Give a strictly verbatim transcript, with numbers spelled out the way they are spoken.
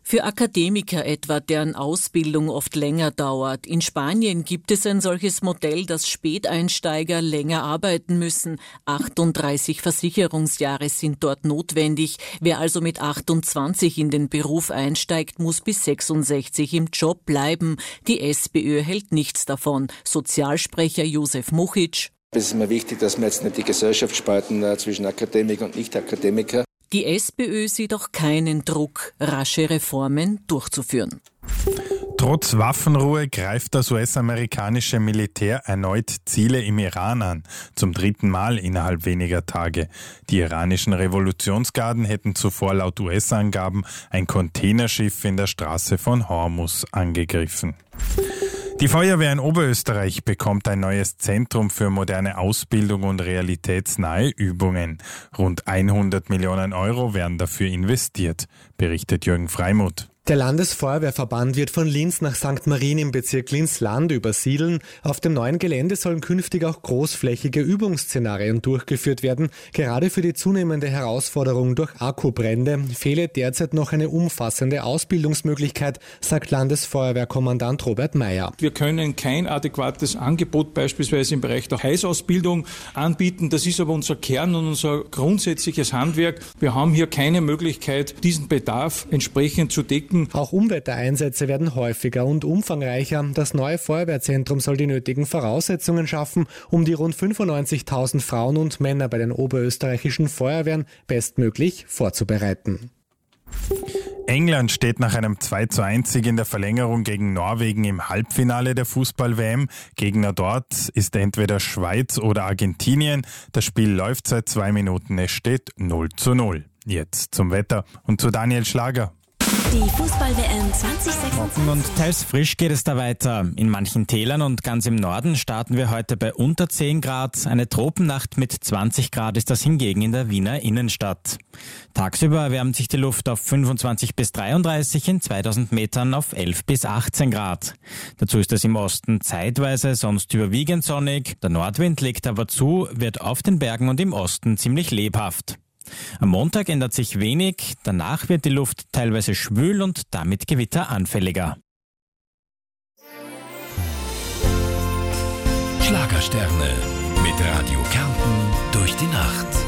Für Akademiker etwa, deren Ausbildung oft länger dauert. In Spanien gibt es ein solches Modell, dass Späteinsteiger länger arbeiten müssen. achtunddreißig Versicherungsjahre sind dort notwendig. Wer also mit achtundzwanzig in den Beruf einsteigt, muss bis sechsundsechzig im Job bleiben. Die SPÖ hält nichts davon. Sozialsprecher Josef Muchic. Es ist mir wichtig, dass wir jetzt nicht die Gesellschaft spalten äh, zwischen Akademiker und Nicht-Akademiker. Die SPÖ sieht auch keinen Druck, rasche Reformen durchzuführen. Trotz Waffenruhe greift das U S-amerikanische Militär erneut Ziele im Iran an, zum dritten Mal innerhalb weniger Tage. Die iranischen Revolutionsgarden hätten zuvor laut U S-Angaben ein Containerschiff in der Straße von Hormuz angegriffen. Die Feuerwehr in Oberösterreich bekommt ein neues Zentrum für moderne Ausbildung und realitätsnahe Übungen. Rund hundert Millionen Euro werden dafür investiert, berichtet Jürgen Freimuth. Der Landesfeuerwehrverband wird von Linz nach Sankt Marien im Bezirk Linz-Land übersiedeln. Auf dem neuen Gelände sollen künftig auch großflächige Übungsszenarien durchgeführt werden. Gerade für die zunehmende Herausforderung durch Akkubrände fehle derzeit noch eine umfassende Ausbildungsmöglichkeit, sagt Landesfeuerwehrkommandant Robert Meyer. Wir können kein adäquates Angebot beispielsweise im Bereich der Heißausbildung anbieten. Das ist aber unser Kern und unser grundsätzliches Handwerk. Wir haben hier keine Möglichkeit, diesen Bedarf entsprechend zu decken. Auch Umwettereinsätze werden häufiger und umfangreicher. Das neue Feuerwehrzentrum soll die nötigen Voraussetzungen schaffen, um die rund fünfundneunzigtausend Frauen und Männer bei den oberösterreichischen Feuerwehren bestmöglich vorzubereiten. England steht nach einem zwei zu eins Sieg in der Verlängerung gegen Norwegen im Halbfinale der Fußball-W M. Gegner dort ist entweder Schweiz oder Argentinien. Das Spiel läuft seit zwei Minuten, es steht null zu null. Jetzt zum Wetter und zu Daniel Schlager. Die Fußball-W M zwanzig sechsundzwanzig. Trocken und teils frisch geht es da weiter. In manchen Tälern und ganz im Norden starten wir heute bei unter zehn Grad. Eine Tropennacht mit zwanzig Grad ist das hingegen in der Wiener Innenstadt. Tagsüber erwärmt sich die Luft auf fünfundzwanzig bis dreiunddreißig, in zweitausend Metern auf elf bis achtzehn Grad. Dazu ist es im Osten zeitweise, sonst überwiegend sonnig. Der Nordwind legt aber zu, wird auf den Bergen und im Osten ziemlich lebhaft. Am Montag ändert sich wenig, danach wird die Luft teilweise schwül und damit gewitteranfälliger. Schlagersterne mit Radio Kärnten durch die Nacht.